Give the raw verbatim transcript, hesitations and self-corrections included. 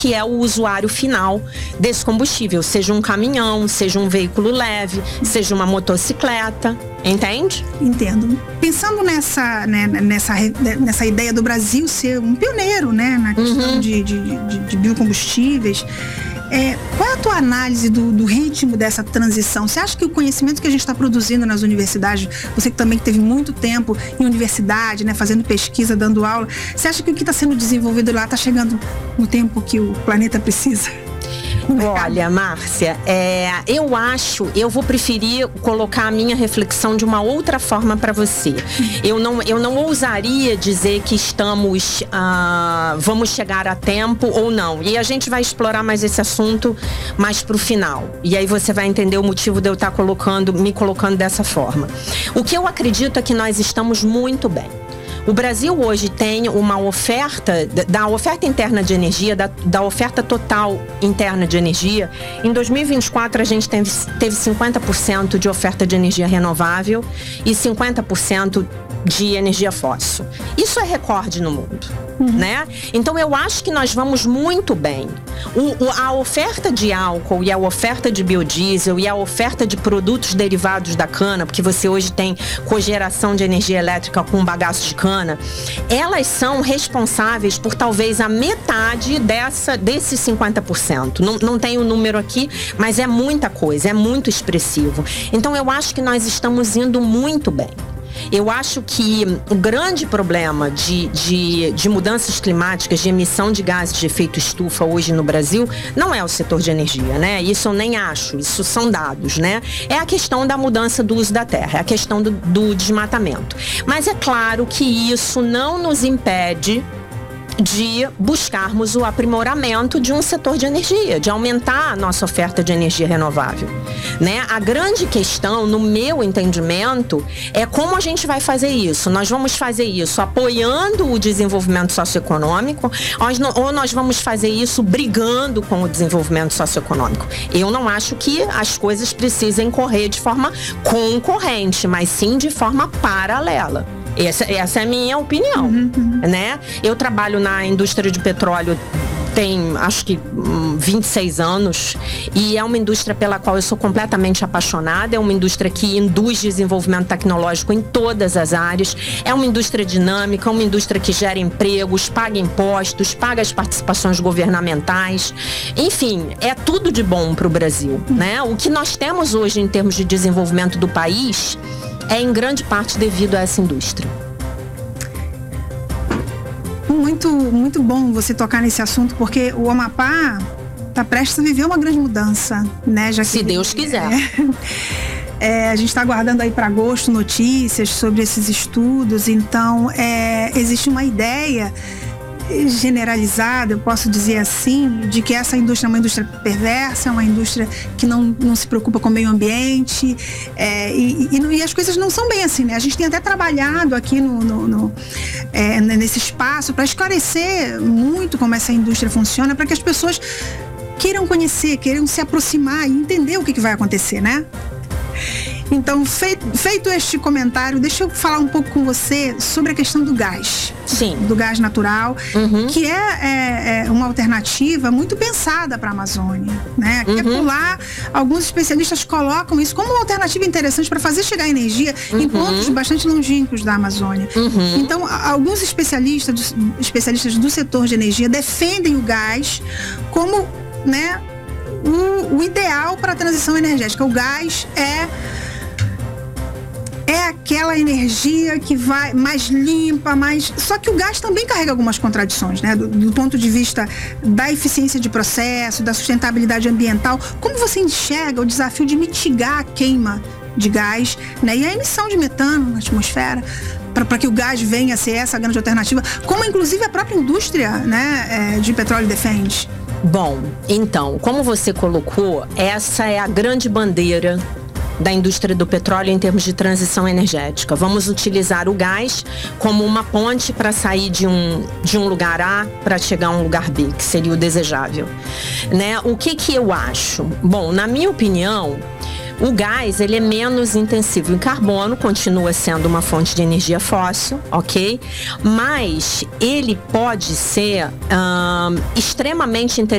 que é o usuário final desse combustível, seja um caminhão, seja um veículo leve, seja uma motocicleta, entende? Entendo. Pensando nessa, né, nessa, nessa ideia do Brasil ser um pioneiro, né, na questão uhum. de, de, de, de biocombustíveis, É, qual é a tua análise do, do ritmo dessa transição? Você acha que o conhecimento que a gente está produzindo nas universidades, você que também teve muito tempo em universidade, né, fazendo pesquisa, dando aula, você acha que o que está sendo desenvolvido lá está chegando no tempo que o planeta precisa? Olha, Márcia, é, eu acho, eu vou preferir colocar a minha reflexão de uma outra forma para você. Eu não, eu não ousaria dizer que estamos, ah, vamos chegar a tempo ou não. E a gente vai explorar mais esse assunto mais pro final. E aí você vai entender o motivo de eu estar colocando, me colocando dessa forma. O que eu acredito é que nós estamos muito bem. O Brasil hoje tem uma oferta, da oferta interna de energia, da, da oferta total interna de energia. Em dois mil e vinte e quatro, a gente teve, teve cinquenta por cento de oferta de energia renovável e cinquenta por cento de energia fóssil. Isso é recorde no mundo, uhum. né? Então eu acho que nós vamos muito bem. O, o, a oferta de álcool e a oferta de biodiesel e a oferta de produtos derivados da cana, porque você hoje tem cogeração de energia elétrica com bagaço de cana, elas são responsáveis por talvez a metade dessa, desses cinquenta por cento. Não, não tem o número aqui, mas é muita coisa, é muito expressivo. Então eu acho que nós estamos indo muito bem. Eu acho que o grande problema de, de, de mudanças climáticas, de emissão de gases de efeito estufa hoje no Brasil, não é o setor de energia, né? Isso eu nem acho, isso são dados, né? É a questão da mudança do uso da terra, é a questão do, do desmatamento. Mas é claro que isso não nos impede de buscarmos o aprimoramento de um setor de energia, de aumentar a nossa oferta de energia renovável, né? A grande questão, no meu entendimento, é como a gente vai fazer isso. Nós vamos fazer isso apoiando o desenvolvimento socioeconômico ou nós vamos fazer isso brigando com o desenvolvimento socioeconômico. Eu não acho que as coisas precisem correr de forma concorrente, mas sim de forma paralela. Essa, essa é a minha opinião, uhum, uhum. né? Eu trabalho na indústria de petróleo tem, acho que, vinte e seis anos e é uma indústria pela qual eu sou completamente apaixonada. É uma indústria que induz desenvolvimento tecnológico em todas as áreas. É uma indústria dinâmica, uma indústria que gera empregos, paga impostos, paga as participações governamentais. Enfim, é tudo de bom para o Brasil, né? O que nós temos hoje em termos de desenvolvimento do país é em grande parte devido a essa indústria. Muito, muito bom você tocar nesse assunto, porque o Amapá está prestes a viver uma grande mudança, né? Já que, se Deus quiser. É, é, a gente está aguardando aí para agosto notícias sobre esses estudos, então é, existe uma ideia generalizada, eu posso dizer assim, de que essa indústria é uma indústria perversa, é uma indústria que não, não se preocupa com o meio ambiente, é, e, e, e as coisas não são bem assim, né? A gente tem até trabalhado aqui no, no, no, é, nesse espaço para esclarecer muito como essa indústria funciona, para que as pessoas queiram conhecer, queiram se aproximar e entender o que, que vai acontecer, né? Então, feito, feito este comentário, deixa eu falar um pouco com você sobre a questão do gás. Sim. Do gás natural, uhum. que é, é, é uma alternativa muito pensada para a Amazônia, né? Aqui uhum. por lá, alguns especialistas colocam isso como uma alternativa interessante para fazer chegar energia uhum. em pontos bastante longínquos da Amazônia. Uhum. Então, alguns especialistas, especialistas do setor de energia defendem o gás como, né, o, o ideal para a transição energética. O gás é É aquela energia que vai mais limpa, mais... Só que o gás também carrega algumas contradições, né? Do, do ponto de vista da eficiência de processo, da sustentabilidade ambiental. Como você enxerga o desafio de mitigar a queima de gás, né? E a emissão de metano na atmosfera, para que o gás venha a ser essa grande alternativa, como inclusive a própria indústria, né, de petróleo defende? Bom, então, como você colocou, essa é a grande bandeira da indústria do petróleo em termos de transição energética. Vamos utilizar o gás como uma ponte para sair de um, de um lugar A para chegar a um lugar B, que seria o desejável, né? O que que eu acho? Bom, na minha opinião, O gás, ele é menos intensivo em carbono, continua sendo uma fonte de energia fóssil, ok? Mas ele pode ser hum, extremamente interessante